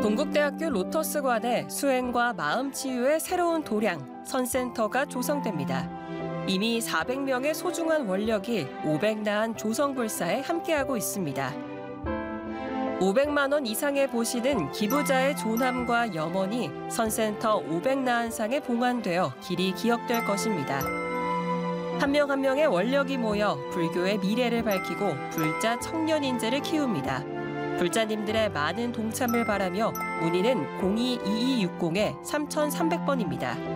동국대학교 로터스관에 수행과 마음치유의 새로운 도량, 선센터가 조성됩니다. 이미 400명의 소중한 원력이 500나한 조성불사에 함께하고 있습니다. 500만 원 이상의 보시는 기부자의 존함과 염원이 선센터 500나한상에 봉안되어 길이 기억될 것입니다. 한 명 한 명의 원력이 모여 불교의 미래를 밝히고 불자 청년 인재를 키웁니다. 불자님들의 많은 동참을 바라며 문의는 02-2260-3300번입니다.